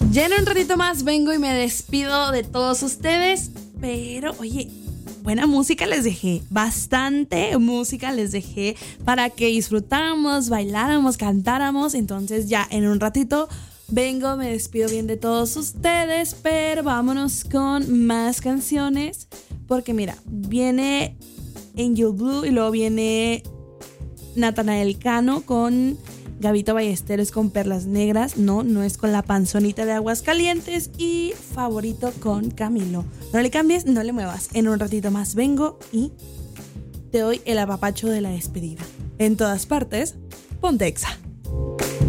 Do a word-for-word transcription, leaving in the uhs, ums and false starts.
Ya en un ratito más vengo y me despido de todos ustedes, pero oye, buena música les dejé, bastante música les dejé para que disfrutáramos, bailáramos, cantáramos. Entonces ya en un ratito vengo, me despido bien de todos ustedes, pero vámonos con más canciones, porque mira, viene Angel Blue y luego viene Natanael Cano con Gabito Ballesteros con Perlas Negras. No, no es con la panzonita de Aguascalientes. Y Favorito con Camilo. No le cambies, no le muevas. En un ratito más vengo y te doy el apapacho de la despedida. En todas partes, ponte Exa.